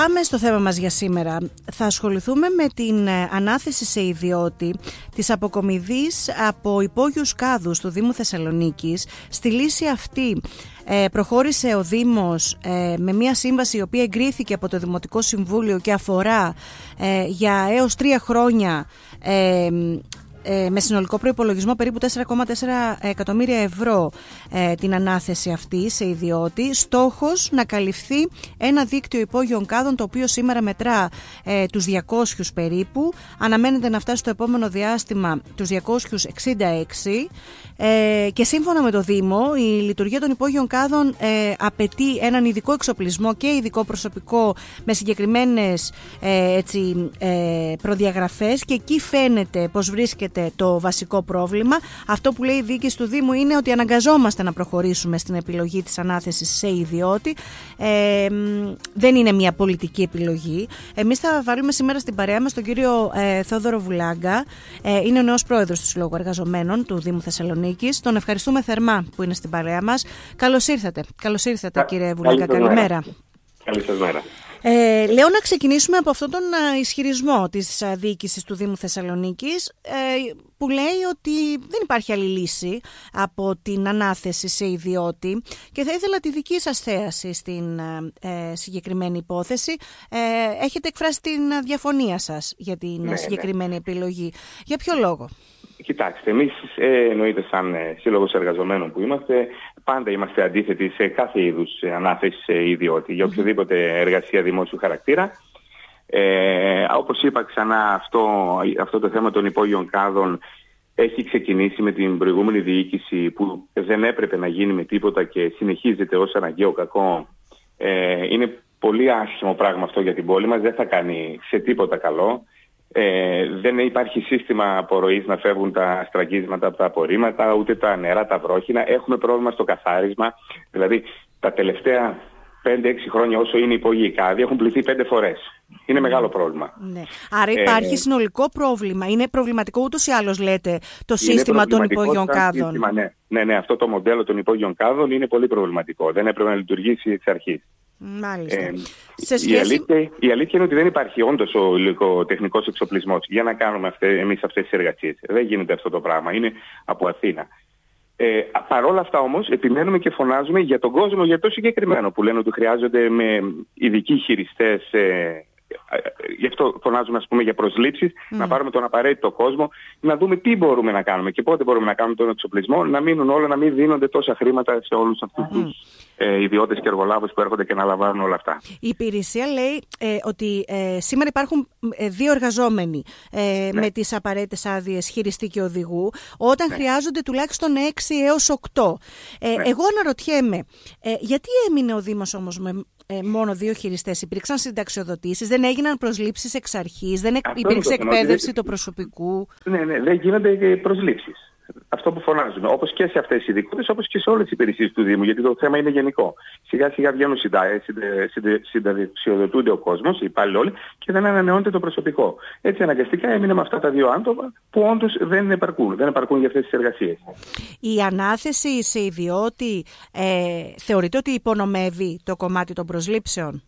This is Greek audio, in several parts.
Πάμε στο θέμα μας για σήμερα. Θα ασχοληθούμε με την ανάθεση σε ιδιώτη της αποκομιδής από υπόγειους κάδους του Δήμου Θεσσαλονίκης. Στη λύση αυτή προχώρησε ο Δήμος με μια σύμβαση η οποία εγκρίθηκε από το Δημοτικό Συμβούλιο και αφορά για έως 3 χρόνια με συνολικό προϋπολογισμό περίπου 4,4 εκατομμύρια ευρώ την ανάθεση αυτή σε ιδιώτη. Στόχος να καλυφθεί ένα δίκτυο υπόγειων κάδων το οποίο σήμερα μετρά τους 200 περίπου. Αναμένεται να φτάσει στο επόμενο διάστημα τους 266 και σύμφωνα με το Δήμο η λειτουργία των υπόγειων κάδων απαιτεί έναν ειδικό εξοπλισμό και ειδικό προσωπικό με συγκεκριμένες προδιαγραφές και εκεί φαίνεται πως βρίσκεται το βασικό πρόβλημα. Αυτό που λέει η διοίκηση του Δήμου είναι ότι αναγκαζόμαστε να προχωρήσουμε στην επιλογή της ανάθεσης σε ιδιώτη. Δεν είναι μια πολιτική επιλογή. Εμείς θα βάλουμε σήμερα στην παρέα μας τον κύριο Θόδωρο Βουλάγκα. Είναι ο νέος πρόεδρος του Συλλόγου Εργαζομένων του Δήμου Θεσσαλονίκης. Τον ευχαριστούμε θερμά που είναι στην παρέα μας. Καλώς ήρθατε. Καλώς ήρθατε κύριε Βουλάγκα. Καλημέρα. Καλή σας μέρα. Λέω να ξεκινήσουμε από αυτόν τον ισχυρισμό της διοίκησης του Δήμου Θεσσαλονίκης που λέει ότι δεν υπάρχει άλλη λύση από την ανάθεση σε ιδιώτη και θα ήθελα τη δική σας θέαση στην συγκεκριμένη υπόθεση. Έχετε εκφράσει την διαφωνία σας για την συγκεκριμένη επιλογή. Για ποιο λόγο? Κοιτάξτε, εμείς εννοείται σαν Σύλλογος Εργαζομένων που είμαστε, πάντα είμαστε αντίθετοι σε κάθε είδους ανάθεση σε ιδιώτη, για οποιοδήποτε εργασία δημόσιου χαρακτήρα. Όπως είπα ξανά, αυτό το θέμα των υπόγειων κάδων έχει ξεκινήσει με την προηγούμενη διοίκηση που δεν έπρεπε να γίνει με τίποτα και συνεχίζεται ως αναγκαίο κακό. Είναι πολύ άσχημο πράγμα αυτό για την πόλη μας, δεν θα κάνει σε τίποτα καλό. Δεν υπάρχει σύστημα απορροής να φεύγουν τα στραγγίσματα από τα απορρίμματα, ούτε τα νερά, τα βρόχινα. Έχουμε πρόβλημα στο καθάρισμα. Δηλαδή τα τελευταία 5-6 χρόνια όσο είναι υπόγειοι κάδοι έχουν πληθεί 5 φορές. Είναι μεγάλο πρόβλημα. Ναι. Άρα υπάρχει συνολικό πρόβλημα. Είναι προβληματικό ούτως ή άλλως λέτε το σύστημα των υπόγειων κάδων. Ναι, αυτό το μοντέλο των υπόγειων κάδων είναι πολύ προβληματικό. Δεν έπρεπε να λειτουργήσει εξ αρχής. Μάλιστα. Η αλήθεια είναι ότι δεν υπάρχει όντως ο υλικοτεχνικός εξοπλισμός για να κάνουμε εμείς αυτές τις εργασίες. Δεν γίνεται αυτό το πράγμα. Είναι από Αθήνα. Παρ' όλα αυτά όμως επιμένουμε και φωνάζουμε για τον κόσμο, για το συγκεκριμένο που λένε ότι χρειάζονται με ειδικοί χειριστές. Γι' αυτό φωνάζουμε για προσλήψεις, να πάρουμε τον απαραίτητο κόσμο, να δούμε τι μπορούμε να κάνουμε και πότε μπορούμε να κάνουμε τον εξοπλισμό, να μείνουν όλα, να μην δίνονται τόσα χρήματα σε όλους αυτούς τους ιδιώτες και εργολάβους που έρχονται και να λαμβάνουν όλα αυτά. Η υπηρεσία λέει ότι σήμερα υπάρχουν 2 εργαζόμενοι με τις απαραίτητες άδειες χειριστή και οδηγού, όταν χρειάζονται τουλάχιστον 6 έως 8. Εγώ αναρωτιέμαι, γιατί έμεινε ο Δήμος όμως με μόνο 2 χειριστές? Υπήρξαν συνταξιοδοτήσεις, δεν έγιναν προσλήψεις εξ αρχής, δεν υπήρξε εκπαίδευση του προσωπικού. Ναι, δεν γίνονται προσλήψεις. Αυτό που φωνάζουμε, όπως και σε αυτές τις ειδικότητες, όπως και σε όλες τις υπηρεσίες του Δήμου, γιατί το θέμα είναι γενικό. Σιγά σιγά βγαίνουν συνταξιοδοτούνται ο κόσμος, οι υπάλληλοι όλοι, και δεν ανανεώνεται το προσωπικό. Έτσι αναγκαστικά έμεινε με αυτά τα 2 άτομα που όντως δεν επαρκούν για αυτές τις εργασίες. Η ανάθεση σε ιδιώτη θεωρείτε ότι υπονομεύει το κομμάτι των προσλήψεων?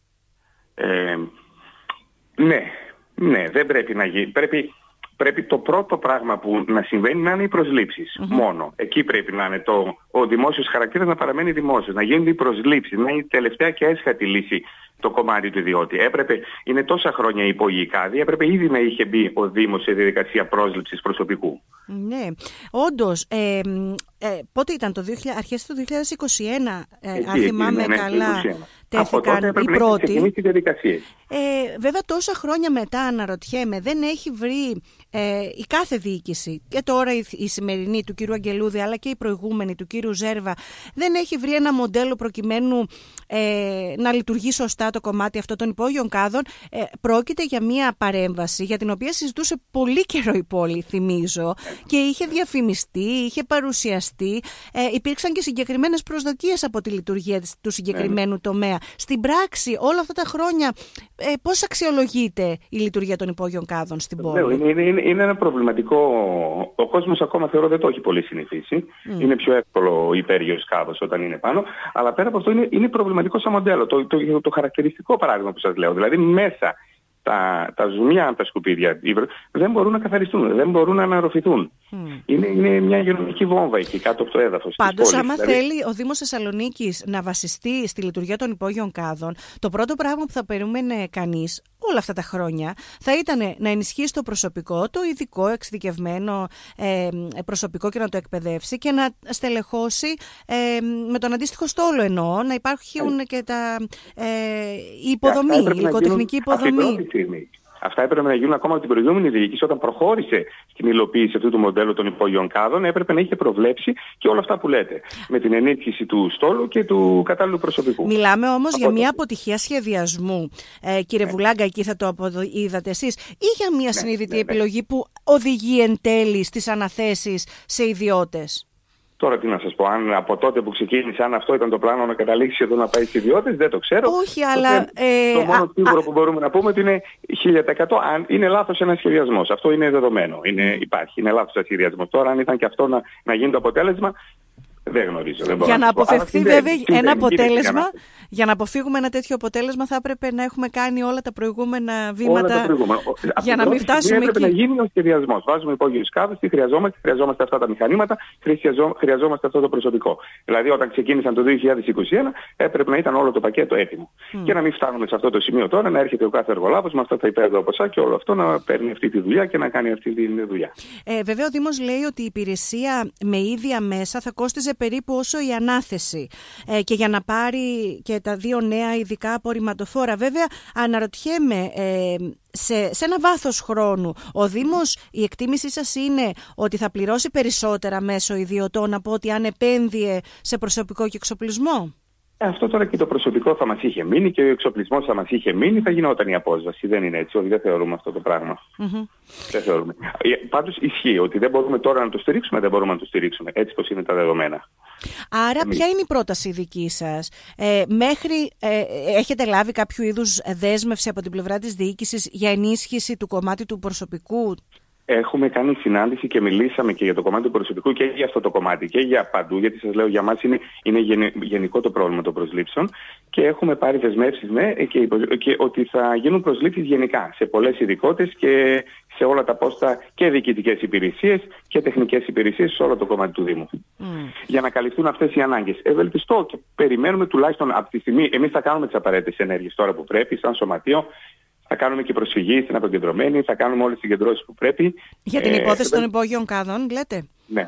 Ναι, δεν πρέπει να γίνει. Πρέπει το πρώτο πράγμα που να συμβαίνει να είναι οι προσλήψεις. Μόνο. Εκεί πρέπει να είναι ο δημόσιος χαρακτήρας να παραμένει δημόσιος. Να γίνουν οι προσλήψεις. Να είναι η τελευταία και έσχατη λύση το κομμάτι του ιδιώτη. Είναι τόσα χρόνια υπόγειοι κάδοι, έπρεπε ήδη να είχε μπει ο Δήμος σε διαδικασία πρόσληψης προσωπικού. Ναι, όντως. Πότε ήταν αρχές του 2021, αν θυμάμαι καλά, τέθηκαν οι πρώτοι. Βέβαια τόσα χρόνια μετά αναρωτιέμαι, δεν έχει βρει η κάθε διοίκηση, και τώρα η σημερινή του κύριου Αγγελούδη αλλά και η προηγούμενη του κύριου Ζέρβα, δεν έχει βρει ένα μοντέλο προκειμένου να λειτουργεί σωστά το κομμάτι αυτό των υπόγειων κάδων. Πρόκειται για μια παρέμβαση για την οποία συζητούσε πολύ καιρό η πόλη, θυμίζω, και είχε διαφημιστεί, είχε παρουσιαστεί. Υπήρξαν και συγκεκριμένες προσδοκίες από τη λειτουργία του συγκεκριμένου τομέα. Στην πράξη, όλα αυτά τα χρόνια, πώς αξιολογείται η λειτουργία των υπόγειων κάδων στην πόλη? είναι ένα προβληματικό. Ο κόσμος ακόμα θεωρώ δεν το έχει πολύ συνηθίσει. Είναι πιο εύκολο υπέργειος κάδος όταν είναι πάνω. Αλλά πέρα από αυτό είναι προβληματικό σαν μοντέλο. Το χαρακτηριστικό παράδειγμα που σας λέω. Δηλαδή μέσα τα ζουμιά από τα σκουπίδια δεν μπορούν να καθαριστούν, δεν μπορούν να αναρροφηθούν. Είναι μια υγειονομική βόμβα εκεί κάτω από το έδαφος. Πάντως, άμα θέλει ο Δήμος Θεσσαλονίκης να βασιστεί στη λειτουργία των υπόγειων κάδων, το πρώτο πράγμα που θα περίμενε κανείς όλα αυτά τα χρόνια θα ήταν να ενισχύσει το προσωπικό, το ειδικό, εξειδικευμένο προσωπικό και να το εκπαιδεύσει και να στελεχώσει με τον αντίστοιχο στόλο εννοώ, να υπάρχουν και η υποδομή, η υλικοτεχνική υποδομή. Αυτά έπρεπε να γίνουν ακόμα από την προηγούμενη διοίκηση όταν προχώρησε στην υλοποίηση αυτού του μοντέλου των υπόγειων κάδων. Έπρεπε να είχε προβλέψει και όλα αυτά που λέτε. Με την ενίσχυση του στόλου και του κατάλληλου προσωπικού. Μιλάμε όμως για μια αποτυχία σχεδιασμού. Κύριε Βουλάγκα, εκεί θα το είδατε εσείς, ή για μια συνείδητη επιλογή που οδηγεί εν τέλει στις αναθέσεις σε ιδιώτες? Τώρα τι να σας πω, αν από τότε που ξεκίνησε, αν αυτό ήταν το πλάνο να καταλήξει εδώ να πάει στις ιδιώτες, δεν το ξέρω. Όχι, αλλά... Το μόνο σίγουρο που μπορούμε να πούμε ότι είναι 1000%. Αν είναι λάθος ένας σχεδιασμός. Αυτό είναι δεδομένο. Υπάρχει. Είναι λάθος ένας σχεδιασμός. Τώρα αν ήταν και αυτό να γίνει το αποτέλεσμα, δεν γνωρίζω. Δεν για να αποφευχθεί βέβαια ένα αποτέλεσμα, για να αποφύγουμε ένα τέτοιο αποτέλεσμα θα έπρεπε να έχουμε κάνει όλα τα προηγούμενα βήματα για να μην φτάσουμε εκεί. Έπρεπε να γίνει ο σχεδιασμός. Βάζουμε υπόγειους κάδους, τι χρειαζόμαστε αυτά τα μηχανήματα, χρειαζόμαστε αυτό το προσωπικό. Δηλαδή όταν ξεκίνησαν το 2021 έπρεπε να ήταν όλο το πακέτο έτοιμο. Και να μην φτάνουμε σε αυτό το σημείο τώρα, να έρχεται ο κάθε εργολάβος με αυτά τα υπέροχα ποσά και όλο αυτό να παίρνει αυτή τη δουλειά και να κάνει αυτή τη δουλειά. Βέβαια ο Δήμος λέει ότι η υπηρεσία με ίδια μέσα θα κόστιζε περίπου όσο η ανάθεση και για να πάρει και τα 2 νέα ειδικά απορριμματοφόρα. Βέβαια αναρωτιέμαι σε ένα βάθος χρόνου ο Δήμος, η εκτίμησή σας είναι ότι θα πληρώσει περισσότερα μέσω ιδιωτών από ότι αν επένδυε σε προσωπικό και εξοπλισμό? Αυτό τώρα και το προσωπικό θα μας είχε μείνει και ο εξοπλισμός θα μας είχε μείνει, θα γινόταν η απόσβαση. Δεν είναι έτσι, δεν θεωρούμε αυτό το πράγμα. Δεν θεωρούμε. Πάντως ισχύει ότι δεν μπορούμε τώρα να το στηρίξουμε, δεν μπορούμε να το στηρίξουμε έτσι πως είναι τα δεδομένα. Άρα ποια είναι η πρόταση δική σας? Έχετε λάβει κάποιο είδους δέσμευση από την πλευρά της διοίκησης για ενίσχυση του κομμάτι του προσωπικού? Έχουμε κάνει συνάντηση και μιλήσαμε και για το κομμάτι του προσωπικού και για αυτό το κομμάτι και για παντού, γιατί σας λέω για μας είναι γενικό το πρόβλημα των προσλήψεων και έχουμε πάρει δεσμεύσεις και ότι θα γίνουν προσλήψεις γενικά σε πολλές ειδικότητες και σε όλα τα πόστα και διοικητικές υπηρεσίες και τεχνικές υπηρεσίες σε όλο το κομμάτι του Δήμου. Για να καλυφθούν αυτές οι ανάγκες. Ευελπιστώ και περιμένουμε τουλάχιστον από τη στιγμή, εμείς θα κάνουμε τις απαραίτητες ενέργειες τώρα που πρέπει, σαν σωματείο. Θα κάνουμε και προσφυγή στην αποκεντρωμένη, θα κάνουμε όλες τις συγκεντρώσεις που πρέπει. Για την υπόθεση των υπόγειων κάδων, λέτε?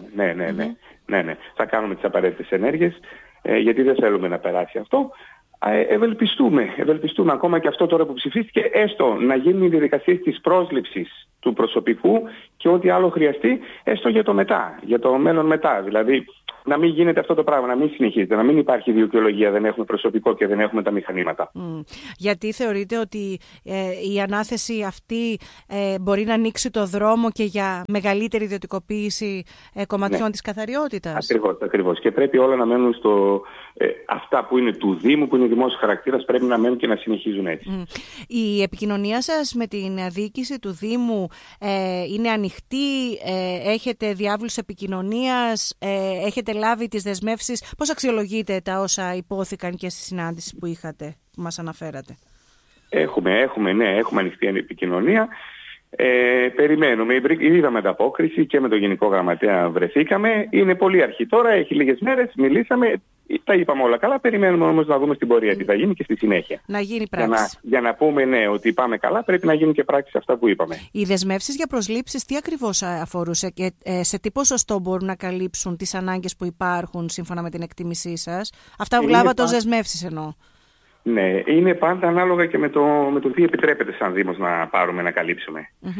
Ναι. Θα κάνουμε τις απαραίτητες ενέργειες, γιατί δεν θέλουμε να περάσει αυτό. Ευελπιστούμε ακόμα και αυτό τώρα που ψηφίστηκε, έστω να γίνουν οι διαδικασίες της πρόσληψης του προσωπικού και ό,τι άλλο χρειαστεί, έστω για το μετά, για το μέλλον μετά. Δηλαδή, να μην γίνεται αυτό το πράγμα, να μην συνεχίζεται, να μην υπάρχει δικαιολογία, δεν έχουμε προσωπικό και δεν έχουμε τα μηχανήματα. Γιατί θεωρείτε ότι η ανάθεση αυτή μπορεί να ανοίξει το δρόμο και για μεγαλύτερη ιδιωτικοποίηση κομματιών της καθαριότητας? Ακριβώς. Και πρέπει όλα να μένουν αυτά που είναι του Δήμου, που είναι δημόσιο χαρακτήρας, πρέπει να μένουν και να συνεχίζουν έτσι. Η επικοινωνία σας με την διοίκηση του Δήμου είναι ανοιχτή, έχετε διάβλους επικοινωνίας, έχετε λάβει τις δεσμεύσεις? Πώς αξιολογείτε τα όσα υπόθηκαν και στη συνάντηση που είχατε, που μας αναφέρατε? Έχουμε ανοιχτή επικοινωνία. Περιμένουμε, είδαμε ανταπόκριση και με τον Γενικό Γραμματέα βρεθήκαμε. Είναι πολύ αρχή τώρα, έχει λίγες μέρες, μιλήσαμε, τα είπαμε όλα καλά. Περιμένουμε όμως να δούμε στην πορεία τι θα γίνει και στη συνέχεια. Να γίνει πράξη. Για να πούμε ότι πάμε καλά, πρέπει να γίνουν και πράξεις αυτά που είπαμε. Οι δεσμεύσεις για προσλήψεις τι ακριβώς αφορούσε και σε τι ποσοστό μπορούν να καλύψουν τις ανάγκες που υπάρχουν σύμφωνα με την εκτίμησή σας? Αυτά βλάβατος δεσμεύσεις εννοώ. Ναι, είναι πάντα ανάλογα και με το τι επιτρέπεται σαν Δήμος να πάρουμε να καλύψουμε.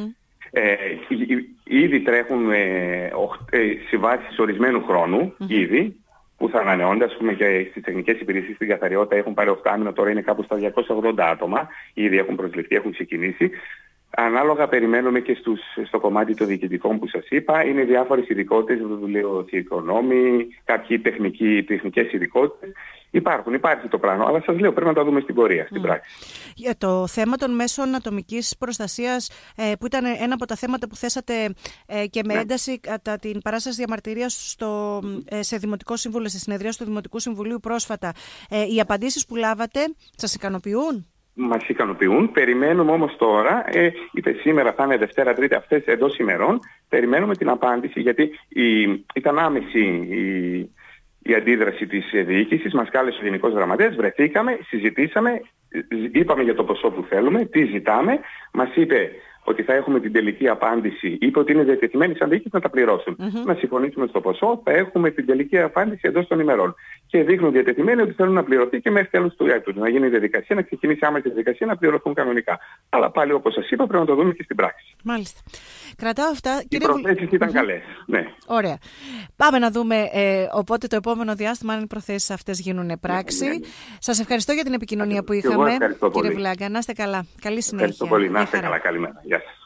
Ήδη τρέχουν συμβάσεις ορισμένου χρόνου, ήδη, που θα ανανεώνται, ας πούμε, και στις τεχνικές υπηρεσίες στην καθαριότητα έχουν πάρει 8 μήνα, τώρα είναι κάπου στα 280 άτομα, ήδη έχουν προσληφθεί, έχουν ξεκινήσει. Ανάλογα περιμένουμε και στο κομμάτι των διοικητικών που σας είπα. Είναι διάφορες ειδικότητες, βιβλιοθηκονόμοι, κάποιοι τεχνικές ειδικότητες. Υπάρχει το πλάνο, αλλά σας λέω πρέπει να τα δούμε στην πορεία, στην πράξη. Για το θέμα των μέσων ατομικής προστασίας, που ήταν ένα από τα θέματα που θέσατε και με ένταση κατά την παράσταση διαμαρτυρίας σε Δημοτικό Συμβούλιο, στη συνεδρία του Δημοτικού Συμβουλίου πρόσφατα, οι απαντήσεις που λάβατε σας ικανοποιούν? Μας ικανοποιούν. Περιμένουμε όμως τώρα, είπε σήμερα θα είναι Δευτέρα, Τρίτη, αυτές εντός ημερών, περιμένουμε την απάντηση, γιατί ήταν άμεση η αντίδραση της διοίκησης. Μας κάλεσε ο Γενικός Γραμματέας, βρεθήκαμε, συζητήσαμε, είπαμε για το ποσό που θέλουμε, τι ζητάμε, μας είπε ότι θα έχουμε την τελική απάντηση, είπε ότι είναι διατεθειμένοι σαν διοίκηση να τα πληρώσουν. Να συμφωνήσουμε στο ποσό, θα έχουμε την τελική απάντηση εντός των ημερών. Και δείχνουν διατεθειμένοι ότι θέλουν να πληρωθεί και μέχρι τέλος του έτους. Να γίνει η διαδικασία, να ξεκινήσει άμεση η διαδικασία, να πληρωθούν κανονικά. Αλλά πάλι, όπως σας είπα, πρέπει να το δούμε και στην πράξη. Μάλιστα. Κρατάω αυτά. Οι προθέσεις ήταν καλές. Ναι. Ωραία. Πάμε να δούμε οπότε το επόμενο διάστημα αν οι προθέσεις αυτές γίνουν πράξη. Ναι. Σας ευχαριστώ για την επικοινωνία που είχαμε, κύριε Βλάγκα. Να είστε καλά. Καλή συνέχεια. Ευχαριστώ πολύ. Να είστε καλά. Καλημέρα. Γεια σας.